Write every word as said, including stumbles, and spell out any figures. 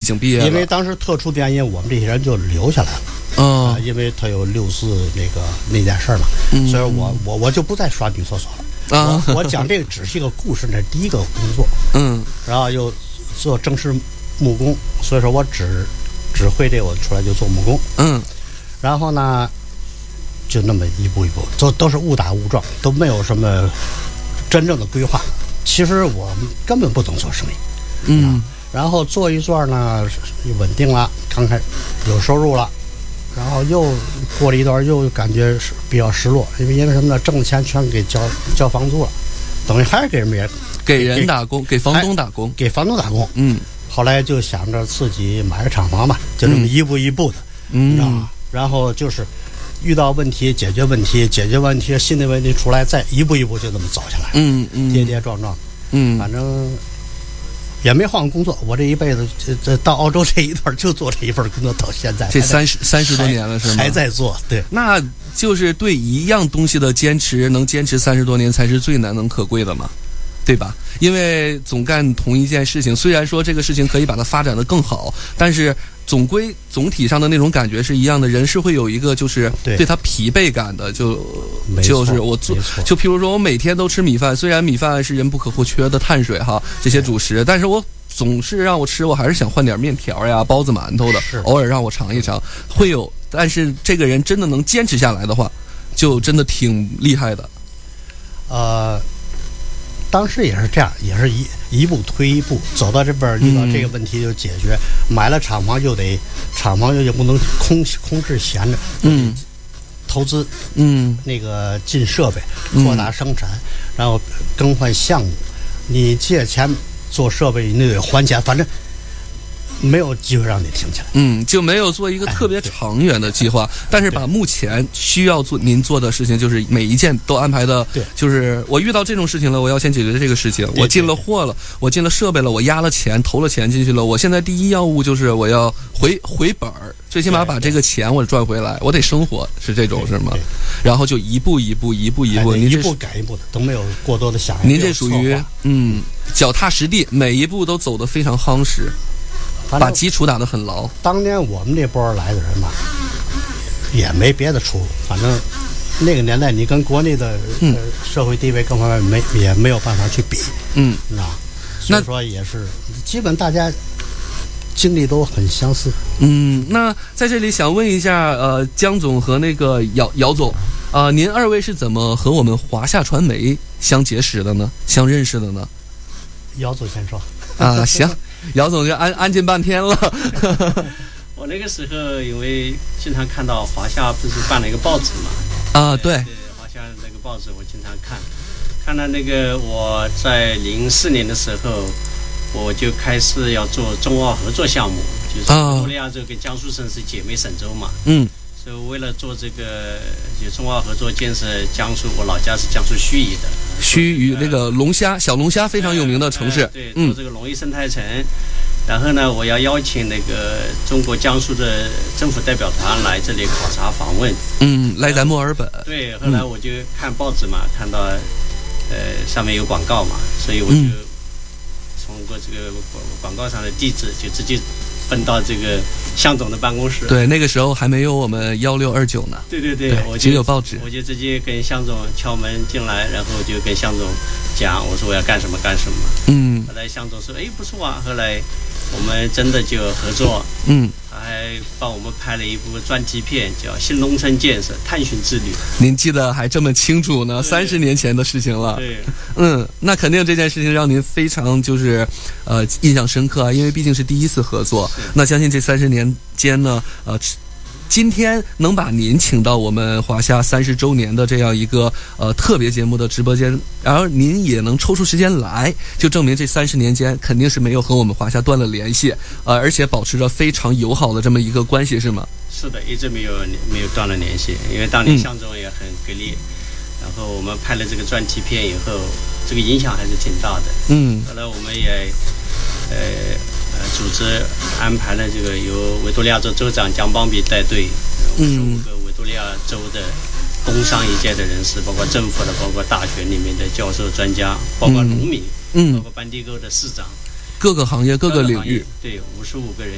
经毕业了。 因为当时特殊原因，我们这些人就留下来了。 哦、 呃，因为他有六四那个那件事嘛，嗯、所以我我我就不再刷女厕所了。啊，我我讲这个只是一个故事，那是第一个工作。嗯，然后又做正式木工，所以说我只只会这个，我出来就做木工。嗯，然后呢，就那么一步一步，都都是误打误撞，都没有什么真正的规划。其实我们根本不懂做生意。嗯，然后做一做呢，稳定了，刚开始有收入了。然后又过了一段，又感觉是比较失落，因为因为什么呢？挣的钱全给交交房租了，等于还是给人别给人打工，给房东打工， 给房东打工。嗯，后来就想着自己买个厂房嘛，就这么一步一步的，嗯，知道吗？然后就是遇到问题解决问题，解决问题新的问题出来，再一步一步就这么走下来，嗯嗯，跌跌撞撞，嗯，反正。也没换过工作，我这一辈子这这到澳洲这一段就做这一份工作到现在， 这三十三十多年了是吗？ 还在做，对， 那就是对一样东西的坚持，能坚持三十多年才是最难能可贵的嘛，对吧？因为总干同一件事情，虽然说这个事情可以把它发展得更好，但是总归总体上的那种感觉是一样的，人是会有一个就是对他疲惫感的，就就是我做，就譬如说我每天都吃米饭，虽然米饭是人不可或缺的碳水哈，这些主食，但是我总是让我吃，我还是想换点面条呀、包子、馒头的，偶尔让我尝一尝，会有。但是这个人真的能坚持下来的话，就真的挺厉害的。 呃。当时也是这样，也是一一步推一步，走到这边遇到这个问题就解决。嗯、买了厂房就得厂房又不能空空置闲着，嗯，投资，嗯，那个进设备，扩大生产，嗯、然后更换项目。你借钱做设备，你得还钱，反正没有机会让你停下来。 嗯，就没有做一个特别长远的计划，哎、但是把目前需要做您做的事情，就是每一件都安排的， 对， 就是我遇到这种事情了，我要先解决这个事情。我进了货了，我进了设备了，我压了钱，投了钱进去了。我现在第一要务就是我要回回本儿，最起码把这个钱我赚回来，我得生活，是这种是吗？然后就一步一步，一步一步， 哎、您一步改一步的，都没有过多的想象。 您这属于嗯脚踏实地，每一步都走得非常夯实。把基础打得很牢。 当年我们这波来的人嘛，也没别的出路，反正那个年代你跟国内的、嗯、呃社会地位各方面没也没有办法去比，嗯，那所以说也是基本大家经历都很相似。 嗯，那在这里想问一下，呃，江总和那个姚姚总，啊、呃，您二位是怎么和我们华夏传媒相结识的呢？相认识的呢？ 姚总先说。 啊，行。姚总就安安静半天了。 我那个时候因为经常看到华夏不是办了一个报纸嘛， 啊对， 对华夏那个报纸我经常看，看到那个我在零四年的时候，我就开始要做中澳合作项目，就是维多利亚州跟江苏省是姐妹省州嘛，嗯，所以为了做这个就中澳合作建设江苏，我老家是江苏盱眙的。 盱眙那个龙虾小龙虾非常有名的城市， 呃呃、对，做这个龙益生态城。嗯、然后呢，我要邀请那个中国江苏的政府代表团来这里考察访问。 嗯，来咱墨尔本。 对，后来我就看报纸嘛，看到呃上面有广告嘛，所以我就通过这个广告上的地址就直接奔到这个向总的办公室。 对，那个时候还没有我们幺六二九呢。 对对对， 对我就只有报纸。 我就直接跟向总敲门进来，然后就跟向总讲，我说我要干什么干什么。嗯。后来向总说，哎，不错啊。后来我们真的就合作。嗯。他还帮我们拍了一部专题片，叫《新农村建设探寻之旅》。 您记得还这么清楚呢，三十年前的事情了。 对。 嗯，那肯定这件事情让您非常就是呃印象深刻啊，因为毕竟是第一次合作。那相信这三十年间呢，呃，今天能把您请到我们华夏三十周年的这样一个呃特别节目的直播间，然后您也能抽出时间来，就证明这三十年间肯定是没有和我们华夏断了联系，呃，而且保持着非常友好的这么一个关系，是吗？ 是的，一直没有没有断了联系，因为当年向总也很给力。嗯，然后我们拍了这个专题片以后，这个影响还是挺大的。嗯，后来我们也呃呃组织安排了这个由维多利亚州州长江邦比带队，五十五个维多利亚州的工商一界的人士，包括政府的，包括大学里面的教授专家，包括农民，嗯，包括班地沟的市长， 各个行业各个领域， 对，五十五个人